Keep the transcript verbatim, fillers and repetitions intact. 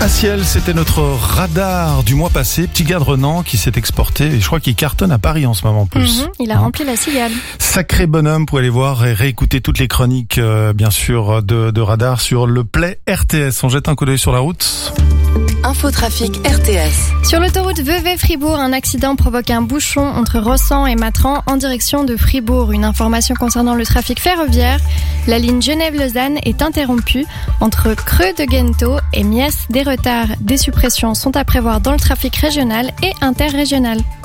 Ciel, c'était notre radar du mois passé, petit gars de Renan qui s'est exporté et je crois qu'il cartonne à Paris en ce moment en plus. Mmh, il a hein. rempli la cigale. Sacré bonhomme, vous pouvez aller voir et réécouter toutes les chroniques euh, bien sûr de, de radar sur le Play R T S. On jette un coup d'œil sur la route. Infotrafic R T S. Sur l'autoroute Vevey-Fribourg, un accident provoque un bouchon entre Rossan et Matran en direction de Fribourg. Une information concernant le trafic ferroviaire. La ligne Genève-Lausanne est interrompue entre Creux de Gento et Mies. Des retards, des suppressions sont à prévoir dans le trafic régional et interrégional.